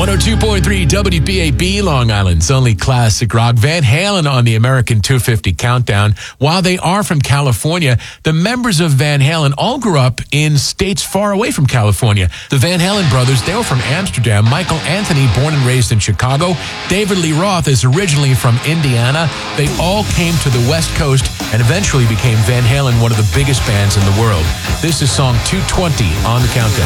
102.3 WBAB, Long Island's only classic rock. Van Halen on the American 250 Countdown. While they are from California, the members of Van Halen all grew up in states far away from California. The Van Halen brothers, they were from Amsterdam. Michael Anthony, born and raised in Chicago. David Lee Roth is originally from Indiana. They all came to the West Coast and eventually became Van Halen, one of the biggest bands in the world. This is song 220 on the Countdown.